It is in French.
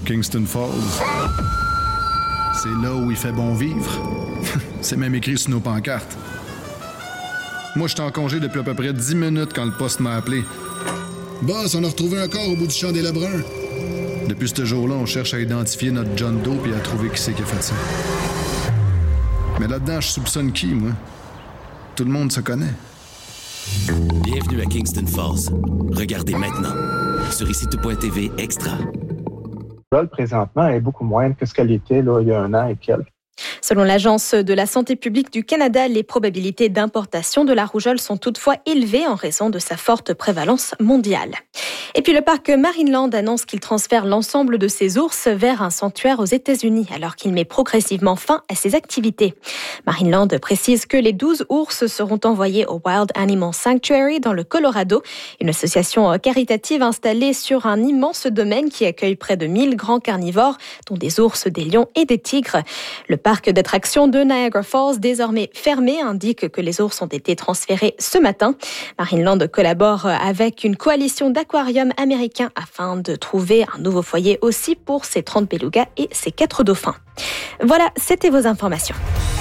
Kingston Falls. C'est là où il fait bon vivre. C'est même écrit sur nos pancartes. Moi, j'étais en congé depuis à peu près 10 minutes quand le poste m'a appelé. Boss, on a retrouvé un corps au bout du champ des Lebrun. Depuis ce jour-là, on cherche à identifier notre John Doe et à trouver qui c'est qui a fait ça. Mais là-dedans, je soupçonne qui, moi? Tout le monde se connaît. Bienvenue à Kingston Falls. Regardez maintenant sur ICTO.tv Extra. Présentement, elle est beaucoup moindre que ce qu'elle était là, il y a un an et quelques. Selon l'Agence de la santé publique du Canada, les probabilités d'importation de la rougeole sont toutefois élevées en raison de sa forte prévalence mondiale. Et puis le parc Marineland annonce qu'il transfère l'ensemble de ses ours vers un sanctuaire aux États-Unis alors qu'il met progressivement fin à ses activités. Marineland précise que les 12 ours seront envoyés au Wild Animal Sanctuary dans le Colorado, une association caritative installée sur un immense domaine qui accueille près de 1000 grands carnivores, dont des ours, des lions et des tigres. Le parc d'attractions de Niagara Falls, désormais fermé, indique que les ours ont été transférés ce matin. Marineland collabore avec une coalition d'aquariums américains afin de trouver un nouveau foyer aussi pour ses 30 belugas et ses 4 dauphins. Voilà, c'était vos informations.